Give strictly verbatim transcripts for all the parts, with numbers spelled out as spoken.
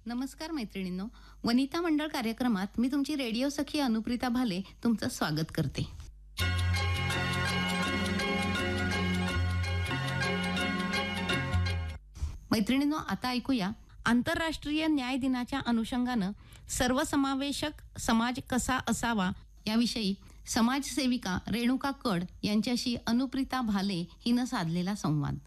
नमस्कार मैत्रिणींनो, वनिता मंडळ कार्यक्रमात मी तुमची रेडिओ सखी अनुप्रिता भाले तुमचं स्वागत करते. मैत्रिणींनो, आता ऐकूया आंतरराष्ट्रीय न्याय दिनाच्या अनुषंगानं सर्वसमावेशक समाज कसा असावा याविषयी समाजसेविका रेणुका कड यांच्याशी अनुप्रिता भाले हिनं साधलेला संवाद.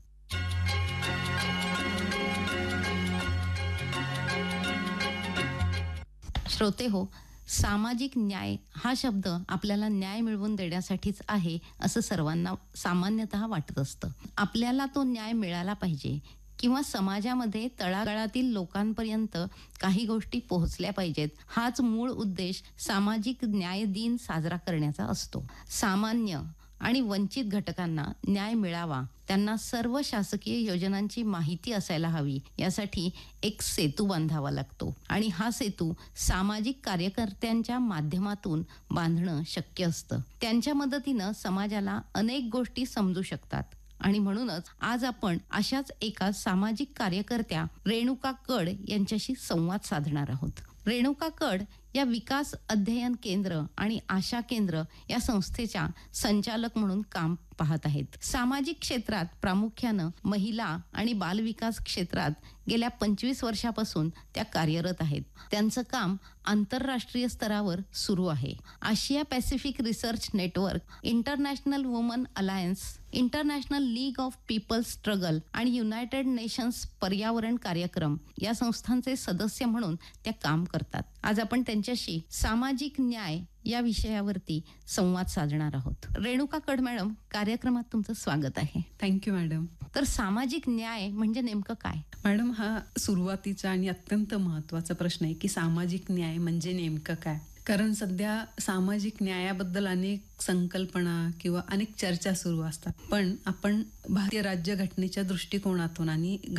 श्रोते हो, सामाजिक न्याय हा शब्द आपल्याला न्याय मिळवून देण्यासाठीच आहे असं सर्वांना सामान्यतः वाटत असतं. आपल्याला तो न्याय मिळाला पाहिजे किंवा समाजामध्ये तळागाळातील लोकांपर्यंत काही गोष्टी पोहोचल्या पाहिजेत, हाच मूळ उद्देश सामाजिक न्याय दिन साजरा करण्याचा असतो. सामान्य आणि वंचित घटकांना न्याय मिळावा, त्यांना सर्व शासकीय योजनांची माहिती असायला हवी, यासाठी एक सेतू बांधावा लागतो आणि हा सेतू सामाजिक कार्यकर्त्यांच्या माध्यमातून बांधणं शक्य असतं. त्यांच्या मदतीनं समाजाला अनेक गोष्टी समजू शकतात आणि म्हणूनच आज आपण अशाच एका सामाजिक कार्यकर्त्या रेणुका कड यांच्याशी संवाद साधणार आहोत. रेणुका कड या विकास अध्ययन केंद्र आणि आशा केंद्र या संस्थेच्या संचालक म्हणून काम पाहत आहेत. सामाजिक क्षेत्रात प्रामुख्यानं महिला आणि बालविकास क्षेत्रात गेल्या पंचवीस वर्षापासून त्या कार्यरत आहेत. त्यांचं काम आंतरराष्ट्रीय स्तरावर सुरू आहे. आशिया Pacific research network, international woman alliance, international league of people struggle आणि युनायटेड नेशन्स पर्यावरण कार्यक्रम या संस्थांचे सदस्य म्हणून त्या काम करतात. आज आपण त्यांच्याशी सामाजिक न्याय या विषयावरती संवाद साधणार आहोत. रेणुका कड मॅडम, कार्यक्रमात तुमचं स्वागत आहे. Thank you madam. तर सामाजिक न्याय म्हणजे नेमकं काय? मॅडम, हा सुरुवातीचा आणि अत्यंत महत्त्वाचा प्रश्न आहे की सामाजिक न्याय म्हणजे नेमकं काय. कारण सध्या सामाजिक न्यायाबद्दल अनेक संकल्पना किंवा अनेक चर्चा सुरू असतात, पण आपण भारतीय राज्यघटनेच्या दृष्टिकोनातून आणि